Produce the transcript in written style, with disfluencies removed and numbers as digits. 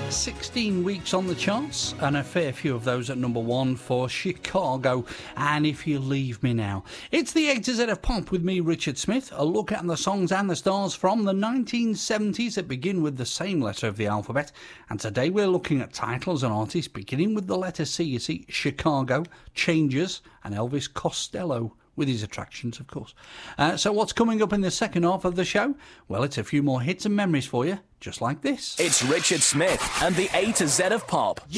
16 weeks on the charts, and a fair few of those at number one for Chicago, and If You Leave Me Now. It's the A to Z of Pop with me, Richard Smith, a look at the songs and the stars from the 1970s that begin with the same letter of the alphabet, and today we're looking at titles and artists beginning with the letter C. You see, Chicago, Changes, and Elvis Costello, with his attractions, of course. So what's coming up in the second half of the show? Well, it's a few more hits and memories for you, just like this. It's Richard Smith and the A to Z of Pop.